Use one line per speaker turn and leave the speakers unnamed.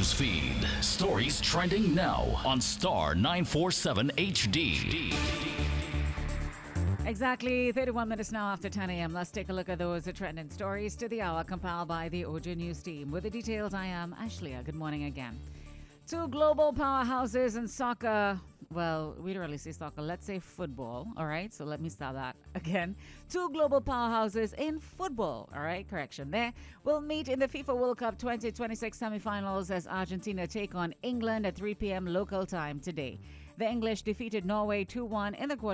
feed. Stories trending now on Star 947 HD.
Exactly 31 minutes now after 10 a.m. Let's take a look at those trending stories to the hour compiled by the OJ News team. With the details, I am Ashleigh. Good morning again. Two global powerhouses in soccer. Well, we don't really say soccer. Let's say football. All right. So let me start that again. Two global powerhouses in football. All right. Correction there. Will meet in the FIFA World Cup 2026 semifinals as Argentina take on England at 3 p.m. local time today. The English defeated Norway 2-1 in the